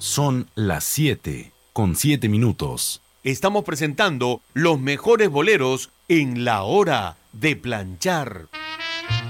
Son las 7:07. Estamos presentando los mejores boleros en la hora de planchar.